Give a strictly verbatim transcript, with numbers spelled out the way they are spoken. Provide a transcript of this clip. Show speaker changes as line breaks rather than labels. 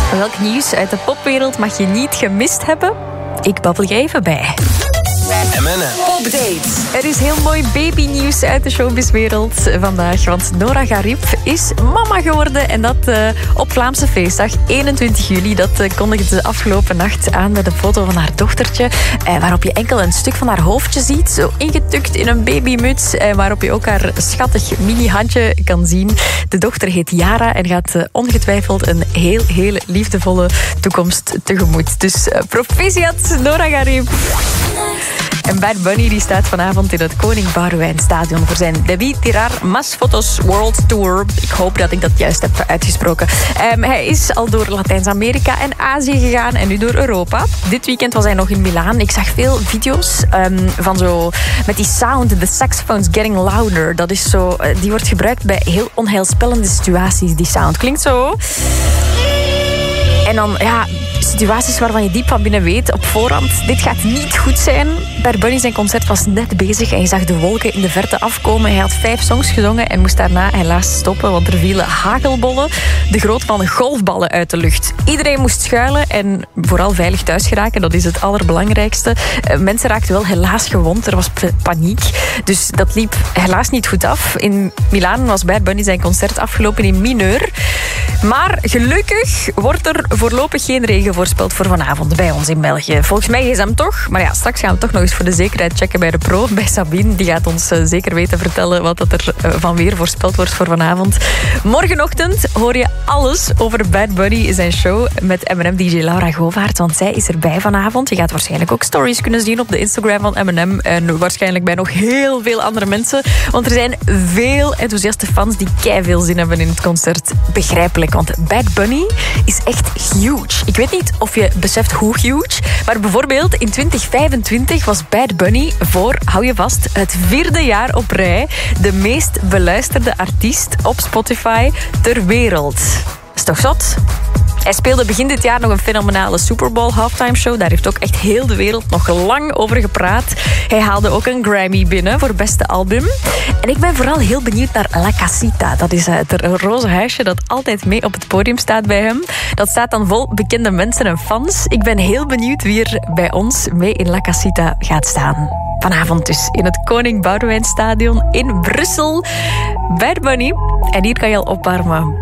Welk nieuws uit de popwereld mag je niet gemist hebben? Ik babbel je even bij.
M en M.
Update. Er is heel mooi babynieuws uit de showbizwereld vandaag. Want Nora Garib is mama geworden. En dat uh, op Vlaamse feestdag, eenentwintig juli. Dat uh, kondigde de afgelopen nacht aan met een foto van haar dochtertje. Uh, waarop je enkel een stuk van haar hoofdje ziet. Zo ingetukt in een babymuts. Uh, waarop je ook haar schattig mini-handje kan zien. De dochter heet Yara en gaat uh, ongetwijfeld een heel, heel liefdevolle toekomst tegemoet. Dus uh, proficiat, Nora Garib. En Bad Bunny die staat vanavond in het Koning Boudewijn Stadion voor zijn Debí Tirar Más Fotos World Tour. Ik hoop dat ik dat juist heb uitgesproken. Um, hij is al door Latijns-Amerika en Azië gegaan en nu door Europa. Dit weekend was hij nog in Milaan. Ik zag veel video's um, van zo met die sound, the saxophones getting louder. Dat is zo, uh, die wordt gebruikt bij heel onheilspellende situaties. Die sound klinkt zo. En dan, ja, situaties waarvan je diep van binnen weet op voorhand, dit gaat niet goed zijn. Bad Bunny zijn concert was net bezig en je zag de wolken in de verte afkomen. Hij had vijf songs gezongen en moest daarna helaas stoppen, want er vielen hagelbollen, de grootte van golfballen, uit de lucht. Iedereen moest schuilen en vooral veilig thuis geraken, dat is het allerbelangrijkste. Mensen raakten wel helaas gewond, er was paniek. Dus dat liep helaas niet goed af. In Milaan was Bad Bunny zijn concert afgelopen in mineur. Maar gelukkig wordt er voorlopig geen regen voorspeld voor vanavond bij ons in België. Volgens mij is hem toch. Maar ja, straks gaan we toch nog eens voor de zekerheid checken bij de pro, bij Sabine. Die gaat ons uh, zeker weten vertellen wat dat er uh, van weer voorspeld wordt voor vanavond. Morgenochtend hoor je alles over Bad Bunny, zijn show met M en M-D J Laura Govaert. Want zij is erbij vanavond. Je gaat waarschijnlijk ook stories kunnen zien op de Instagram van M en M. En waarschijnlijk bij nog heel veel andere mensen. Want er zijn veel enthousiaste fans die keiveel zin hebben in het concert. Begrijpelijk, want Bad Bunny is echt huge. Ik weet niet of je beseft hoe huge, maar bijvoorbeeld in twintig vijfentwintig was Bad Bunny voor, hou je vast, het vierde jaar op rij de meest beluisterde artiest op Spotify ter wereld. Is toch zot? Hij speelde begin dit jaar nog een fenomenale Super Bowl halftime show. Daar heeft ook echt heel de wereld nog lang over gepraat. Hij haalde ook een Grammy binnen voor beste album. En ik ben vooral heel benieuwd naar La Casita. Dat is het roze huisje dat altijd mee op het podium staat bij hem. Dat staat dan vol bekende mensen en fans. Ik ben heel benieuwd wie er bij ons mee in La Casita gaat staan. Vanavond dus in het Koning Boudewijn Stadion in Brussel. Bad Bunny. En hier kan je al opwarmen.